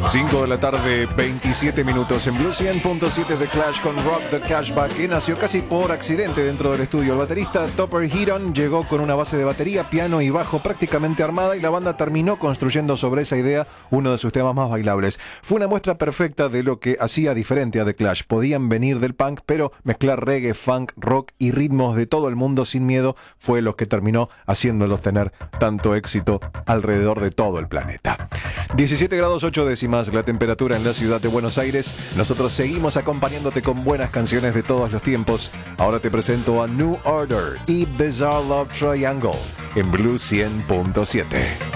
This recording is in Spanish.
5 de la tarde, 27 minutos en Blue 100.7 de Clash con Rock the Cashback, que nació casi por accidente dentro del estudio. El baterista Topper Heaton llegó con una base de batería, piano y bajo prácticamente armada y la banda terminó construyendo sobre esa idea uno de sus temas más bailables. Fue una muestra perfecta de lo que hacía diferente a The Clash. Podían venir del punk, pero mezclar reggae, funk, rock y ritmos de todo el mundo sin miedo fue lo que terminó haciéndolos tener tanto éxito alrededor de todo el planeta. 17 grados 8 décimas la temperatura en la ciudad de Buenos Aires. Nosotros seguimos acompañándote con buenas canciones de todos los tiempos. Ahora te presento a New Order y Bizarre Love Triangle en Blue 100.7.